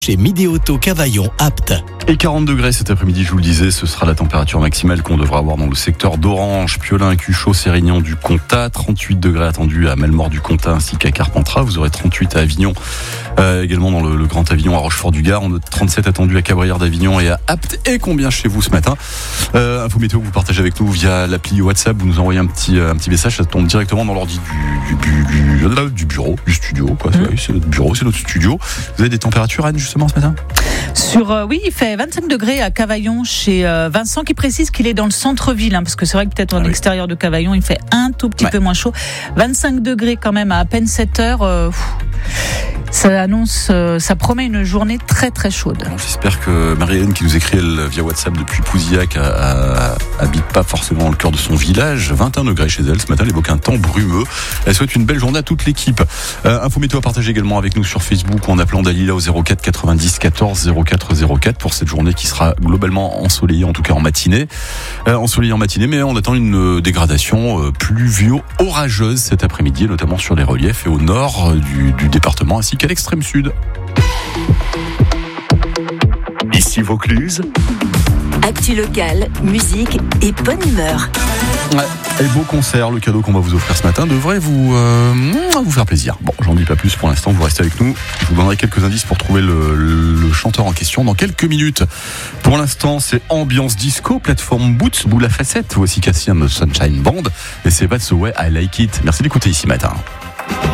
Chez Midi Auto Cavaillon Apt. Et 40 degrés cet après-midi, je vous le disais, ce sera la température maximale qu'on devra avoir dans le secteur d'Orange, Piolin, Cuchot, Sérignan du Comtat. 38 degrés attendus à Melmort du Comtat ainsi qu'à Carpentras. Vous aurez 38 à Avignon, également dans le Grand Avignon à Rochefort-du-Gard. On a 37 attendus à Cabrières d'Avignon et à Apt. Et combien chez vous ce matin? Info météo que vous partagez avec nous via l'appli WhatsApp. Vous nous envoyez un petit message, ça tombe directement dans l'ordi du bureau, du studio. Quoi. C'est notre bureau, c'est notre studio. Vous avez des températures, Anne, justement, ce matin? Oui, il fait 25 degrés à Cavaillon chez Vincent, qui précise qu'il est dans le centre-ville, parce que c'est vrai que peut-être en extérieur de Cavaillon, il fait un tout petit peu moins chaud. 25 degrés quand même à peine 7 heures. Ça promet une journée très très chaude. Alors, j'espère que Marie-Hélène, qui nous écrit via WhatsApp depuis Pouzillac, habite pas forcément le cœur de son village. 21 degrés chez elle ce matin, elle évoque un temps brumeux. Elle souhaite une belle journée à toute l'équipe. Info météo à partager également avec nous sur Facebook en appelant Dalila au 04 90 14 04 04 pour cette journée qui sera globalement ensoleillée, en tout cas en matinée. Mais on attend une dégradation pluvio-orageuse cet après-midi, notamment sur les reliefs et au nord du département ainsi qu'à l'extrême sud. Ici Vaucluse. Actu locale, musique et bonne humeur. Et beau concert, le cadeau qu'on va vous offrir ce matin devrait vous faire plaisir. Bon, j'en dis pas plus pour l'instant, vous restez avec nous. Je vous donnerai quelques indices pour trouver le chanteur en question dans quelques minutes. Pour l'instant, c'est ambiance disco, plateforme Boots, boule à facettes. Voici Cassian de Sunshine Band et c'est That's the Way I Like It. Merci d'écouter ici matin.